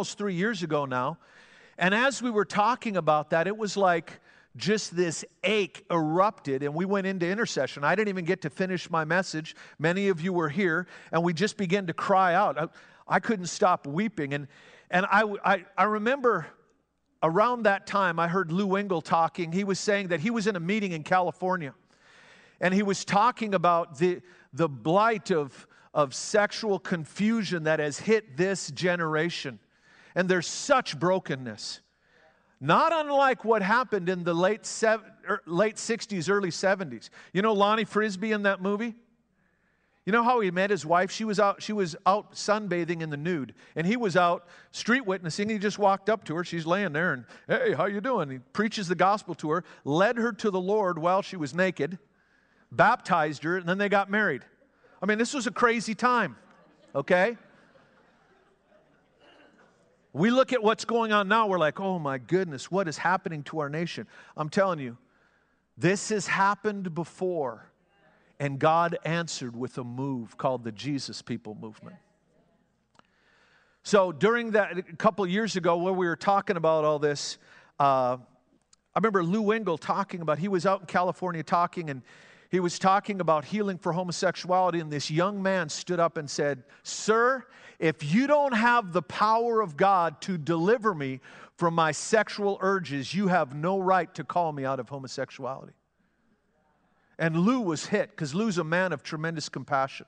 almost 3 years ago now. And as we were talking about that, it was like just this ache erupted, and we went into intercession. I didn't even get to finish my message. Many of you were here, and we just began to cry out. I couldn't stop weeping. And I remember around that time, I heard Lou Engle talking. He was saying that he was in a meeting in California, and he was talking about the blight of sexual confusion that has hit this generation. And there's such brokenness. Not unlike what happened in the late 60s, early 70s. You know Lonnie Frisbee in that movie? You know how he met his wife? She was out sunbathing in the nude. And he was out street witnessing. He just walked up to her. She's laying there and, hey, how you doing? He preaches the gospel to her, led her to the Lord while she was naked, baptized her, and then they got married. I mean, this was a crazy time, okay? We look at what's going on now, we're like, oh my goodness, what is happening to our nation? I'm telling you, this has happened before, and God answered with a move called the Jesus People Movement. So during that, a couple of years ago, when we were talking about all this, I remember Lou Engle talking about, he was out in California talking, and he was talking about healing for homosexuality, and this young man stood up and said, sir, if you don't have the power of God to deliver me from my sexual urges, you have no right to call me out of homosexuality. And Lou was hit, because Lou's a man of tremendous compassion.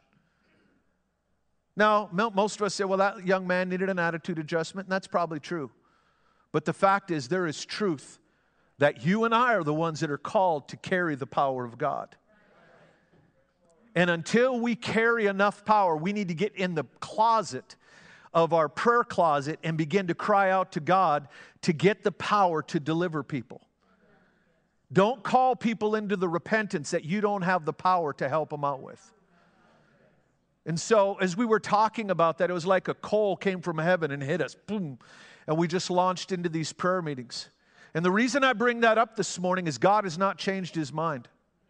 Now, most of us say, well, that young man needed an attitude adjustment, and that's probably true. But the fact is, there is truth that you and I are the ones that are called to carry the power of God. And until we carry enough power, we need to get in the closet of our prayer closet and begin to cry out to God to get the power to deliver people. Don't call people into the repentance that you don't have the power to help them out with. And so as we were talking about that, it was like a coal came from heaven and hit us. Boom. And we just launched into these prayer meetings. And the reason I bring that up this morning is God has not changed His mind.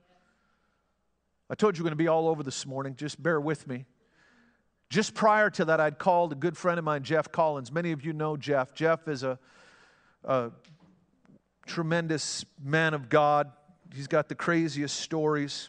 I told you we're going to be all over this morning. Just bear with me. Just prior to that, I'd called a good friend of mine, Jeff Collins. Many of you know Jeff. Jeff is a tremendous man of God. He's got the craziest stories.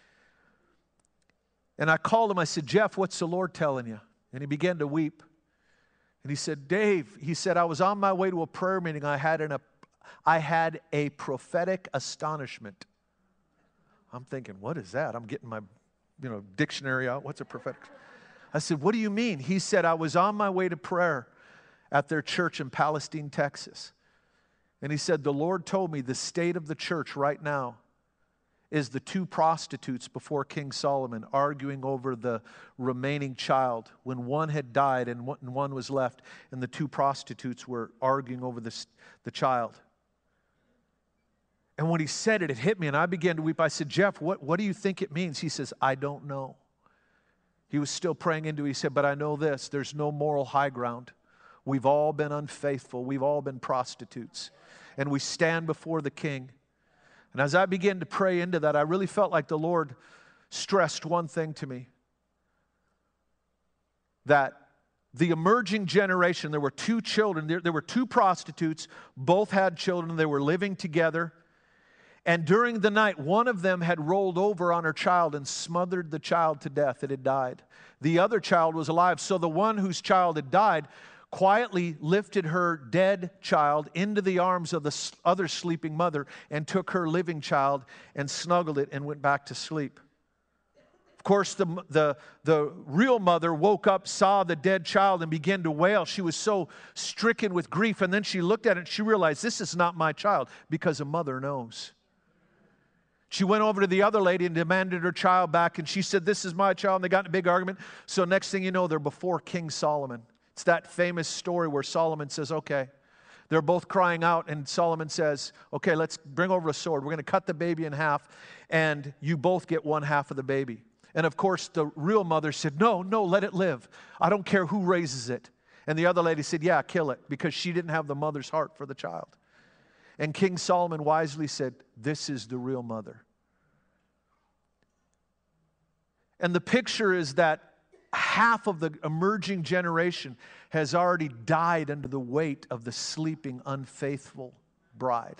And I called him. I said, Jeff, what's the Lord telling you? And he began to weep. And he said, Dave, he said, I was on my way to a prayer meeting. I had a prophetic astonishment. I'm thinking, what is that? I'm getting my, dictionary out. What's a prophetic? I said, what do you mean? He said, I was on my way to prayer at their church in Palestine, Texas. And he said, the Lord told me the state of the church right now is the two prostitutes before King Solomon arguing over the remaining child when one had died and one was left, and the two prostitutes were arguing over the child. And when he said it, it hit me, and I began to weep. I said, Jeff, what do you think it means? He says, I don't know. He was still praying into it. He said, but I know this, there's no moral high ground. We've all been unfaithful. We've all been prostitutes. And we stand before the King. And as I began to pray into that, I really felt like the Lord stressed one thing to me. That the emerging generation, there were two children, there were two prostitutes, both had children, they were living together. And during the night, one of them had rolled over on her child and smothered the child to death. It had died. The other child was alive. So the one whose child had died quietly lifted her dead child into the arms of the other sleeping mother and took her living child and snuggled it and went back to sleep. Of course, the real mother woke up, saw the dead child, and began to wail. She was so stricken with grief. And then she looked at it and she realized, this is not my child, because a mother knows. She went over to the other lady and demanded her child back, and she said, this is my child, and they got in a big argument. So next thing you know, they're before King Solomon. It's that famous story where Solomon says, okay, they're both crying out, and Solomon says, okay, let's bring over a sword. We're going to cut the baby in half, and you both get one half of the baby. And of course, the real mother said, no, let it live. I don't care who raises it. And the other lady said, yeah, kill it, because she didn't have the mother's heart for the child. And King Solomon wisely said, this is the real mother. And the picture is that half of the emerging generation has already died under the weight of the sleeping, unfaithful bride.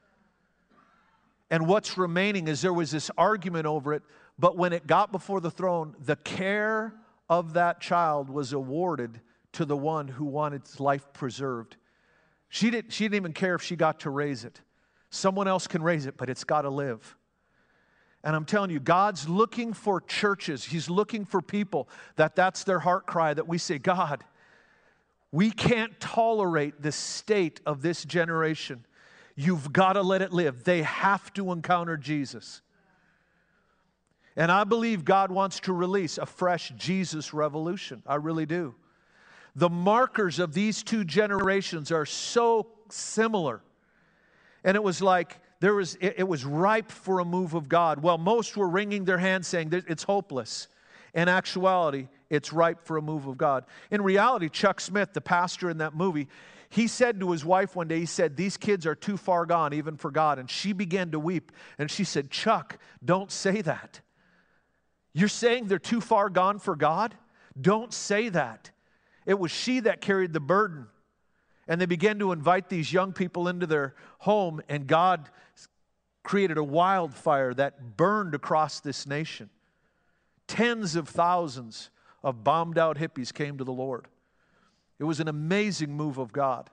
And what's remaining is there was this argument over it, but when it got before the throne, the care of that child was awarded to the one who wanted its life preserved. She didn't even care if she got to raise it. Someone else can raise it, but it's got to live. And I'm telling you, God's looking for churches. He's looking for people that's their heart cry, that we say, God, we can't tolerate the state of this generation. You've got to let it live. They have to encounter Jesus. And I believe God wants to release a fresh Jesus revolution. I really do. The markers of these two generations are so similar. And it was like it was ripe for a move of God. Well, most were wringing their hands saying it's hopeless. In actuality, it's ripe for a move of God. In reality, Chuck Smith, the pastor in that movie, he said to his wife one day, he said, these kids are too far gone even for God. And she began to weep. And she said, Chuck, don't say that. You're saying they're too far gone for God? Don't say that. It was she that carried the burden. And they began to invite these young people into their home, and God created a wildfire that burned across this nation. Tens of thousands of bombed out hippies came to the Lord. It was an amazing move of God.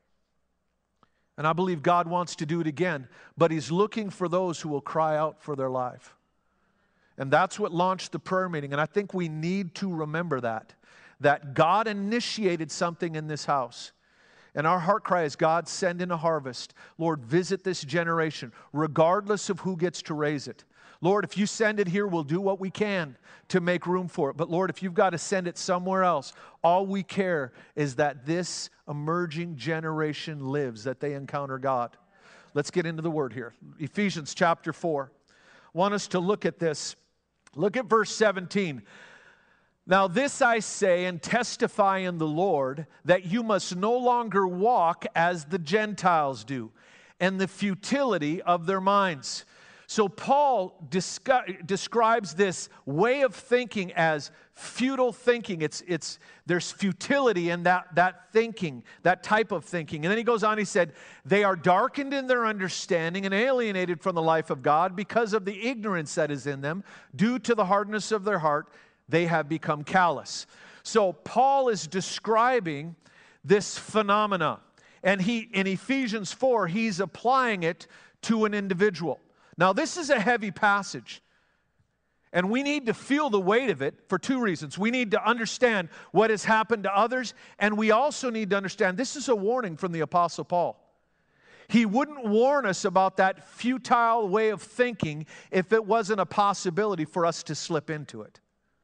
And I believe God wants to do it again, but He's looking for those who will cry out for their life. And that's what launched the prayer meeting. And I think we need to remember that God initiated something in this house. And our heart cry is, God, send in a harvest. Lord, visit this generation, regardless of who gets to raise it. Lord, if you send it here, we'll do what we can to make room for it. But Lord, if you've got to send it somewhere else, all we care is that this emerging generation lives, that they encounter God. Let's get into the Word here. Ephesians chapter 4. I want us to look at this. Look at verse 17. Now this I say and testify in the Lord, that you must no longer walk as the Gentiles do, and the futility of their minds. So Paul describes this way of thinking as futile thinking. There's futility in that thinking, that type of thinking. And then he goes on, he said, they are darkened in their understanding and alienated from the life of God because of the ignorance that is in them. Due to the hardness of their heart, they have become callous. So Paul is describing this phenomena. And in Ephesians 4, he's applying it to an individual. Now, this is a heavy passage, and we need to feel the weight of it for two reasons. We need to understand what has happened to others, and we also need to understand this is a warning from the Apostle Paul. He wouldn't warn us about that futile way of thinking if it wasn't a possibility for us to slip into it.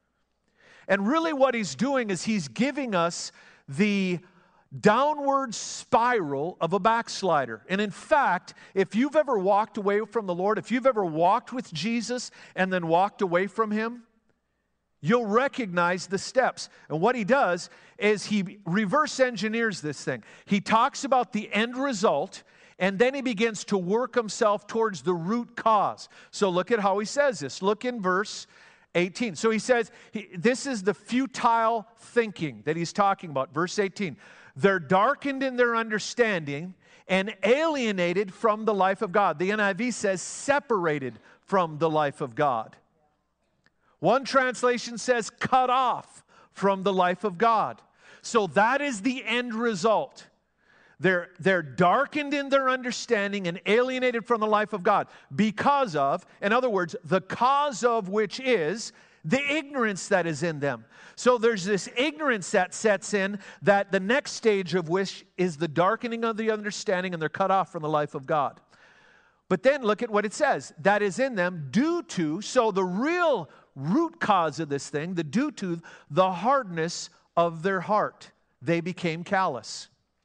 And really what he's doing is he's giving us the downward spiral of a backslider. And in fact, if you've ever walked away from the Lord, if you've ever walked with Jesus and then walked away from Him, you'll recognize the steps. And what he does is he reverse engineers this thing. He talks about the end result, and then he begins to work himself towards the root cause. So look at how he says this. Look in verse 18. So he says, this is the futile thinking that he's talking about. Verse 18. They're darkened in their understanding and alienated from the life of God. The NIV says separated from the life of God. One translation says cut off from the life of God. So that is the end result. They're darkened in their understanding and alienated from the life of God because of, in other words, the cause of which is the ignorance that is in them. So there's this ignorance that sets in, that the next stage of which is the darkening of the understanding, and they're cut off from the life of God. But then look at what it says. That is in them due to, so the real root cause of this thing, due to the hardness of their heart. They became callous.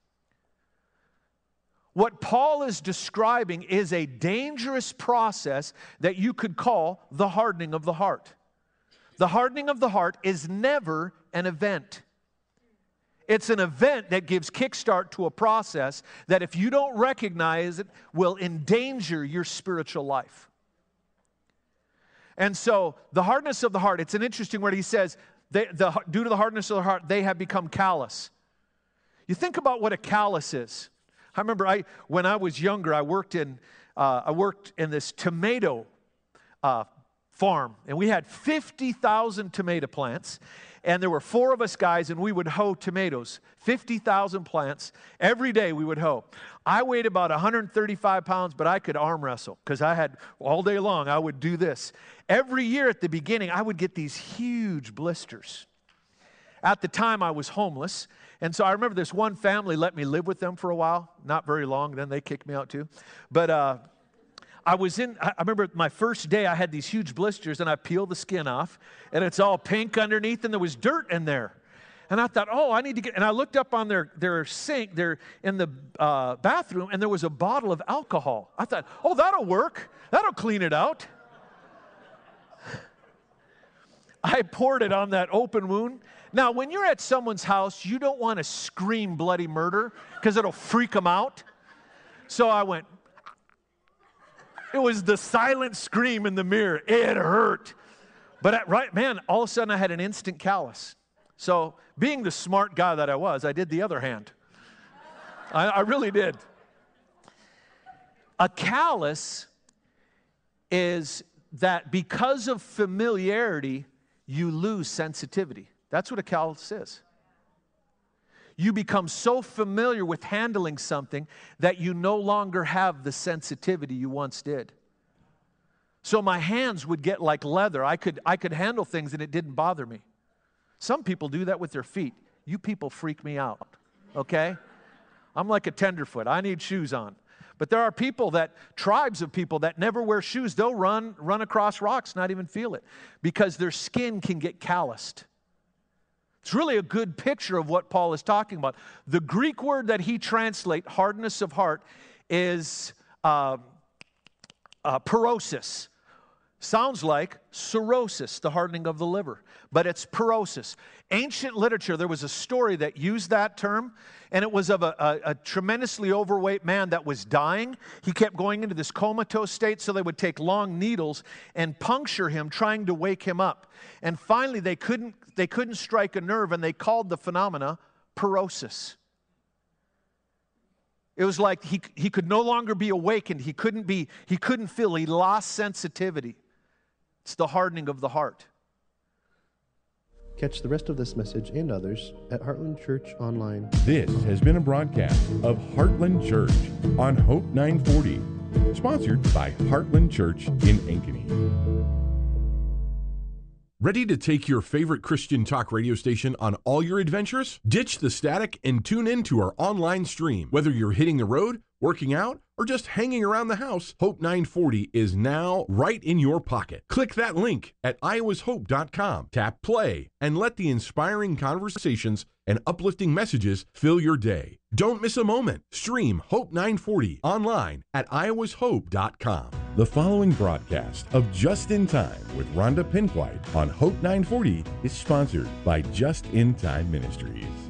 What Paul is describing is a dangerous process that you could call the hardening of the heart. The hardening of the heart is never an event. It's an event that gives kickstart to a process that, if you don't recognize it, will endanger your spiritual life. And so, the hardness of the heart, it's an interesting word. He says, due to the hardness of their heart, they have become callous. You think about what a callus is. I remember when I was younger, I worked in this tomato farm, and we had 50,000 tomato plants, and there were 4 of us guys, and we would hoe tomatoes, 50,000 plants. Every day we would hoe. I weighed about 135 pounds, but I could arm wrestle because I had, all day long, I would do this. Every year at the beginning, I would get these huge blisters. At the time, I was homeless, and so I remember this one family let me live with them for a while. Not very long, then they kicked me out too. But I remember my first day, I had these huge blisters, and I peeled the skin off, and it's all pink underneath, and there was dirt in there. And I thought, I need to get, and I looked up on their sink, they're in the bathroom, and there was a bottle of alcohol. I thought, that'll work. That'll clean it out. I poured it on that open wound. Now, when you're at someone's house, you don't want to scream bloody murder because it'll freak them out. So I went, it was the silent scream in the mirror. It hurt. But all of a sudden I had an instant callus. So being the smart guy that I was, I did the other hand. I really did. A callus is that because of familiarity, you lose sensitivity. That's what a callus is. You become so familiar with handling something that you no longer have the sensitivity you once did. So my hands would get like leather. I could handle things and it didn't bother me. Some people do that with their feet. You people freak me out, okay? I'm like a tenderfoot. I need shoes on. But there are tribes of people that never wear shoes. They'll run across rocks, not even feel it, because their skin can get calloused. It's really a good picture of what Paul is talking about. The Greek word that he translates, hardness of heart, is porosis. Sounds like cirrhosis, the hardening of the liver, but it's porosis. Ancient literature, there was a story that used that term, and it was of a tremendously overweight man that was dying. He kept going into this comatose state, so they would take long needles and puncture him, trying to wake him up. And finally, they couldn't strike a nerve, and they called the phenomena porosis. It was like he could no longer be awakened. He couldn't feel. He lost sensitivity. It's the hardening of the heart. Catch the rest of this message and others at Heartland Church Online. This has been a broadcast of Heartland Church on Hope 940, sponsored by Heartland Church in Ankeny. Ready to take your favorite Christian talk radio station on all your adventures? Ditch the static and tune in to our online stream. Whether you're hitting the road, working out, or just hanging around the house, Hope 940 is now right in your pocket. Click that link at iowashope.com, tap play, and let the inspiring conversations and uplifting messages fill your day. Don't miss a moment. Stream Hope 940 online at iowashope.com. The following broadcast of Just in Time with Rhonda Pinkwhite on Hope 940 is sponsored by Just in Time Ministries.